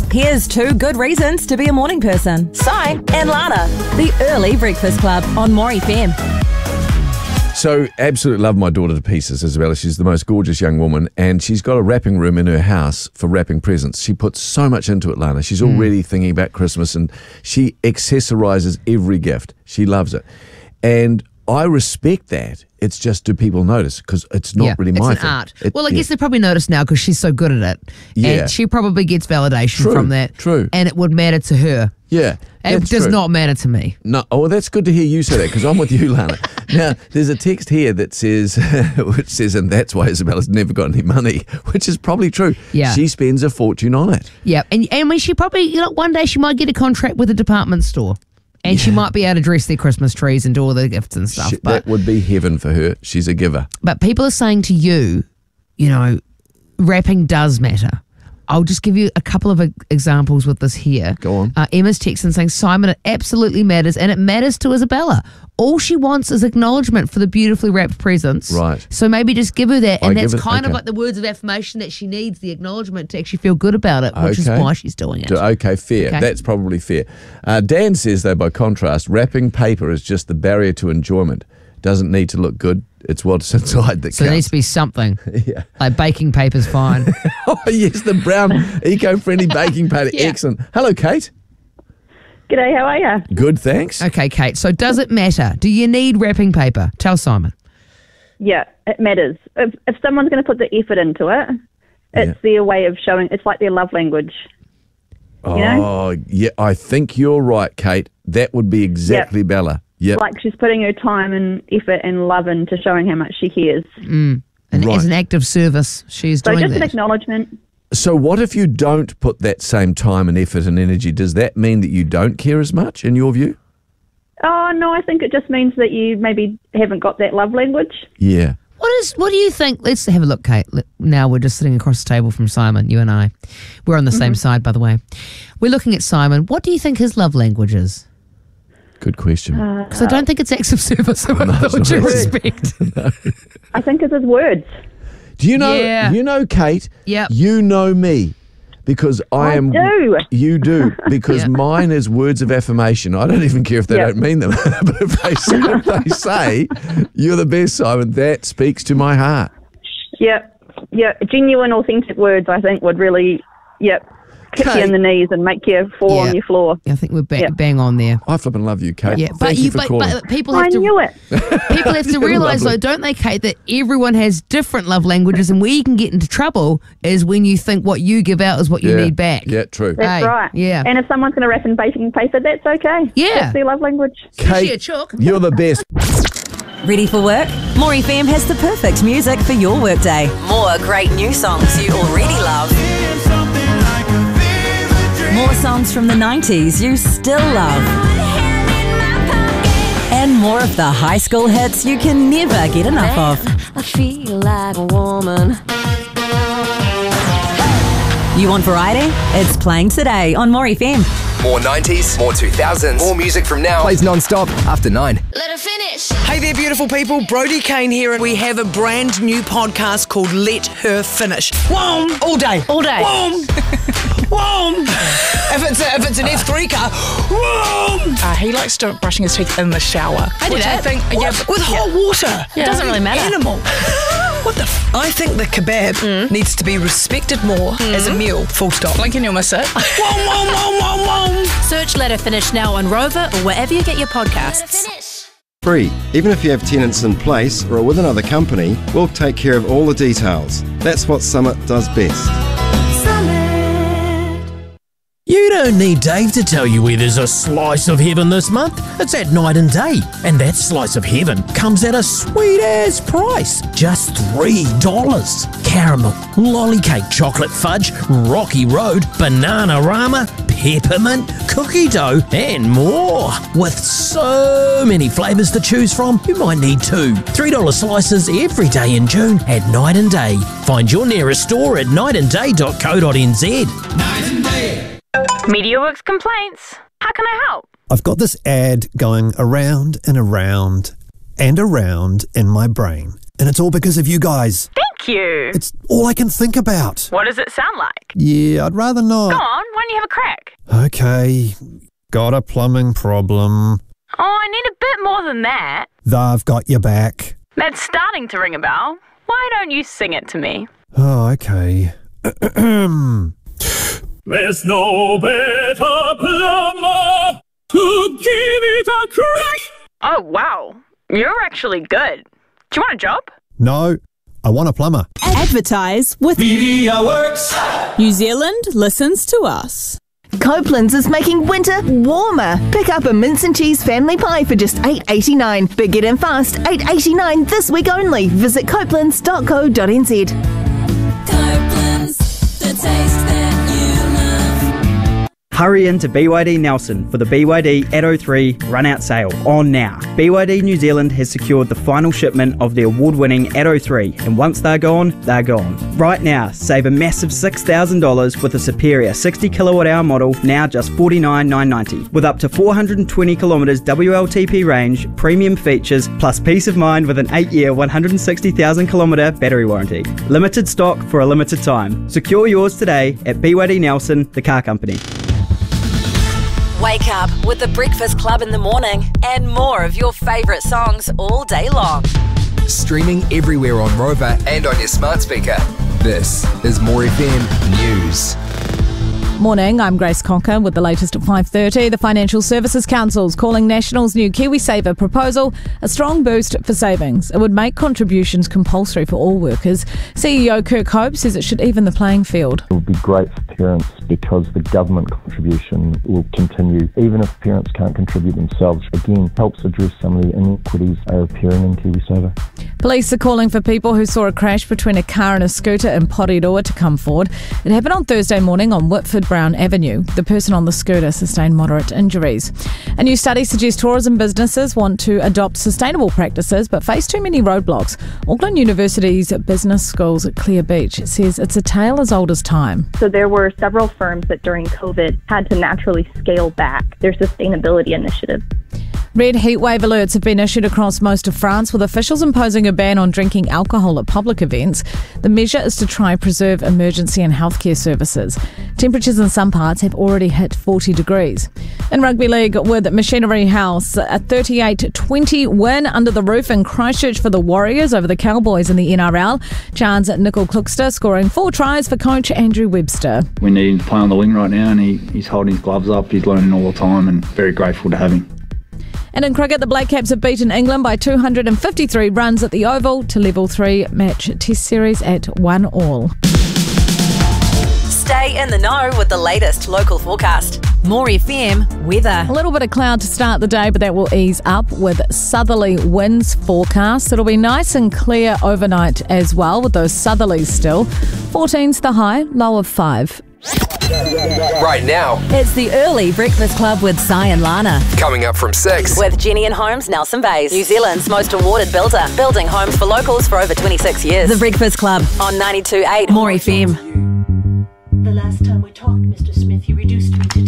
Here's 2 good reasons to be a morning person. Si and Lana. The Early Breakfast Club on More FM. So, absolutely love my daughter to pieces, Isabella. She's the most gorgeous young woman, and she's got a wrapping room in her house for wrapping presents. She puts so much into it, Lana. She's already thinking about Christmas, and she accessorizes every gift. She loves it. And I respect that. It's just, do people notice? Because it's not really my it's an thing. art. I guess they probably notice now because she's so good at it. Yeah. And she probably gets validation from that. True. And it would matter to her. Yeah. It does not matter to me. No, well, that's good to hear you say that, because I'm with you, Lana. Now, there's a text here that says, and that's why Isabella's never got any money, which is probably true. Yeah. She spends a fortune on it. Yeah, and I mean, she probably, one day she might get a contract with a department store. And she might be able to dress their Christmas trees and do all the gifts and stuff. That would be heaven for her. She's a giver. But people are saying to you, wrapping does matter. I'll just give you a couple of examples with this here. Go on. Emma's texting saying, Simon, it absolutely matters, and it matters to Isabella. All she wants is acknowledgement for the beautifully wrapped presents. Right. So maybe just give her that, and that's kind of okay. like the words of affirmation that she needs, the acknowledgement to actually feel good about it, which is why she's doing it. Okay, fair. Okay. That's probably fair. Dan says, though, by contrast, wrapping paper is just the barrier to enjoyment. Doesn't need to look good. It's what's inside that So there needs counts. to be something. Yeah. Like baking paper's fine. Oh, yes, the brown eco-friendly baking paper. Yeah. Excellent. Hello, Kate. G'day, how are you? Good, thanks. Okay, Kate. So does it matter? Do you need wrapping paper? Tell Simon. Yeah, it matters. If someone's going to put the effort into it, it's their way of showing, it's like their love language. Oh, yeah, I think you're right, Kate. That would be exactly Bella. Yep. Like she's putting her time and effort and love into showing how much she cares. And as an act of service, she's So doing just that. an acknowledgement. So what if you don't put that same time and effort and energy? Does that mean that you don't care as much, in your view? Oh, no, I think it just means that you maybe haven't got that love language. Yeah. What do you think? Let's have a look, Kate. Now we're just sitting across the table from Simon, you and I. We're on the same side, by the way. We're looking at Simon. What do you think his love language is? Good question. Because I don't think it's acts of service, with all due respect. I think it's his words. Do you know, Yeah. Kate? Yep. You know me. Because I am. do. You do. Because mine is words of affirmation. I don't even care if they don't mean them. But if they say, you're the best, Simon, that speaks to my heart. Yeah, genuine, authentic words, I think, would really, kick you in the knees and make you fall on your floor. Yeah, I think we're bang on there. I flipping love you, Kate. Yeah, Thank you for calling. but people I have to. knew it. People have to realise, though, don't they, Kate, that everyone has different love languages, and where you can get into trouble is when you think what you give out is what you need back. Yeah, true. That's right. Yeah. And if someone's going to wrap in baking paper, that's okay. Yeah. That's their love language. Especially Kate, a chook. you're the best. Ready for work? More FM has the perfect music for your workday. More great new songs you already love. More songs from the 90s you still love. And more of the high school hits you can never get enough of. I feel like a woman. You want variety? It's playing today on More FM. More 90s, more 2000s, more music from now. Plays non-stop after 9. Let her finish. Hey there, beautiful people. Brody Kane here, and we have a brand new podcast called Let Her Finish. Whoom! All day. All day. Whoom! Whoom! If it's an F3 car, whoom! He likes brushing his teeth in the shower. I do which that. I think, With hot water. It doesn't really matter. Animal. What the I think the kebab needs to be respected more as a meal, full stop. Blink and you'll miss it. Whoom, whoom, whoom, whoom, whoom. Search Let Her Finish now on Rover or wherever you get your podcasts. Free. Even if you have tenants in place or are with another company, we'll take care of all the details. That's what Summit does best. You don't need Dave to tell you where there's a slice of heaven this month. It's at Night and Day. And that slice of heaven comes at a sweet-ass price. Just $3. Caramel, lolly cake, chocolate fudge, Rocky Road, Banana-Rama, peppermint, cookie dough, and more. With so many flavours to choose from, you might need 2 $3 slices every day in June at Night and Day. Find your nearest store at nightandday.co.nz. Night and Day. MediaWorks complaints. How can I help? I've got this ad going around and around and around in my brain. And it's all because of you guys. Thanks. Fuck you. It's all I can think about. What does it sound like? Yeah, I'd rather not. Go on, why don't you have a crack? Okay, got a plumbing problem. Oh, I need a bit more than that. I've got your back. That's starting to ring a bell. Why don't you sing it to me? Oh, okay. There's no better plumber to give it a crack. Oh, wow. You're actually good. Do you want a job? No, I want a plumber. Advertise with MediaWorks. New Zealand listens to us. Copeland's is making winter warmer. Pick up a mince and cheese family pie for just $8.89. But get in fast, $8.89 this week only. Visit copelands.co.nz. Copeland's, the taste that you love. Hurry into BYD Nelson for the BYD Atto 3 run-out sale on now. BYD New Zealand has secured the final shipment of the award-winning Atto 3, and once they're gone, they're gone. Right now, save a massive $6,000 with a superior 60 kilowatt-hour model, now just $49,990, with up to 420 kilometres WLTP range, premium features, plus peace of mind with an 8-year, 160,000 kilometre battery warranty. Limited stock for a limited time. Secure yours today at BYD Nelson, the car company. Wake up with the Breakfast Club in the morning and more of your favourite songs all day long. Streaming everywhere on Rover and on your smart speaker. This is More FM News. Morning, I'm Grace Cocker with the latest at 5:30. The Financial Services Council's calling National's new KiwiSaver proposal a strong boost for savings. It would make contributions compulsory for all workers. CEO Kirk Hope says it should even the playing field. It would be great for parents because the government contribution will continue even if parents can't contribute themselves. Again, helps address some of the inequities that are appearing in KiwiSaver. Police are calling for people who saw a crash between a car and a scooter in Porirua to come forward. It happened on Thursday morning on Whitford Brown Avenue. The person on the scooter sustained moderate injuries. A new study suggests tourism businesses want to adopt sustainable practices but face too many roadblocks. Auckland University's business schools at Clear Beach says it's a tale as old as time. So there were several firms that during COVID had to naturally scale back their sustainability initiatives. Red heatwave alerts have been issued across most of France, with officials imposing a ban on drinking alcohol at public events. The measure is to try and preserve emergency and healthcare services. Temperatures in some parts have already hit 40 degrees. In rugby league, with Machinery House, a 38-20 win under the roof in Christchurch for the Warriors over the Cowboys in the NRL. Chance Nickel Kluxter scoring 4 tries for coach Andrew Webster. We need him to play on the wing right now, and he's holding his gloves up. He's learning all the time, and very grateful to have him. And in cricket, the Black Caps have beaten England by 253 runs at the Oval to level 3 match test series at 1-1. Stay in the know with the latest local forecast. More FM weather. A little bit of cloud to start the day, but that will ease up with southerly winds forecast. It'll be nice and clear overnight as well with those southerlies still. 14's the high, low of 5. Right now, it's the early Breakfast Club with Si and Lana. Coming up from 6. With Jenny and Homes, Nelson Bays, New Zealand's most awarded builder, building homes for locals for over 26 years. The Breakfast Club on 92.8 More FM. The last time we talked, Mr. Smith, you reduced me to